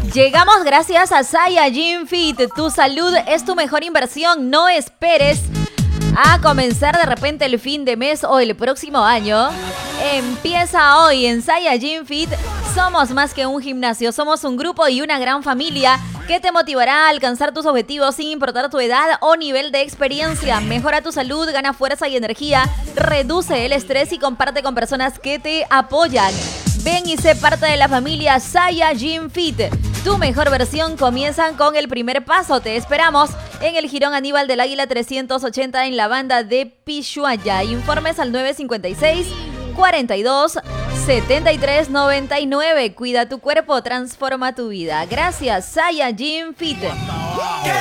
Llegamos gracias a Saiyajin Fit. Tu salud es tu mejor inversión. No esperes a comenzar de repente el fin de mes o el próximo año. Empieza hoy en Saiyajin Fit. Somos más que un gimnasio, somos un grupo y una gran familia que te motivará a alcanzar tus objetivos sin importar tu edad o nivel de experiencia. Mejora tu salud, gana fuerza y energía, reduce el estrés y comparte con personas que te apoyan. Ven y sé parte de la familia Saiyajin Fit. Tu mejor versión comienza con el primer paso. Te esperamos en el Jirón Aníbal del Águila 380 en la banda de Pishuaya. Informes al 956 42 73 99. Cuida tu cuerpo, transforma tu vida. Gracias, Saiyajin Fit.